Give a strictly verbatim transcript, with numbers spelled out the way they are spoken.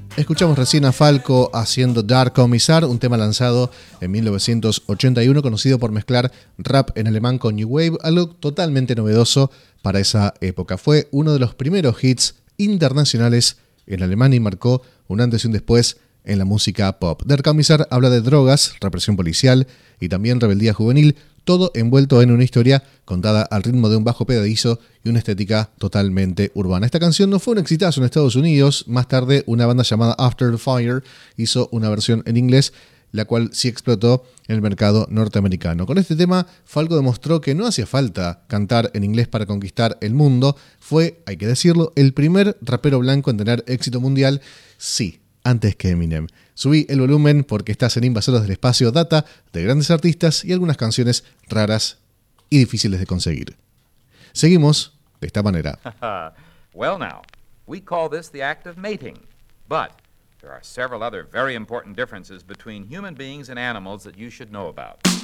Escuchamos recién a Falco haciendo Dark Commissar, un tema lanzado en mil novecientos ochenta y uno, conocido por mezclar rap en alemán con New Wave, algo totalmente novedoso para esa época. Fue uno de los primeros hits internacionales en alemán y marcó un antes y un después en la música pop. Dark Commissar habla de drogas, represión policial y también rebeldía juvenil, todo envuelto en una historia contada al ritmo de un bajo pegadizo y una estética totalmente urbana. Esta canción no fue un exitazo en Estados Unidos. Más tarde, una banda llamada After the Fire hizo una versión en inglés, la cual sí explotó en el mercado norteamericano. Con este tema, Falco demostró que no hacía falta cantar en inglés para conquistar el mundo. Fue, hay que decirlo, el primer rapero blanco en tener éxito mundial, sí, antes que Eminem. Subí el volumen porque estás en Invasores del Espacio, data de grandes artistas y algunas canciones raras y difíciles de conseguir. Seguimos de esta manera. Well now, we call this the act of mating, but there are several other very important differences between human beings and animals that you should know about.